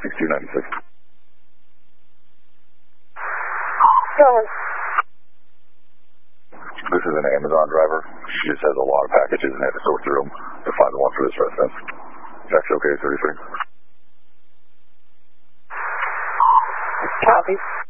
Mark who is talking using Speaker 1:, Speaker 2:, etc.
Speaker 1: Northeast 296. This is an Amazon driver. She just has a lot of packages and had to sort through them to find the one for this residence. Taxi okay, 33.
Speaker 2: Copy.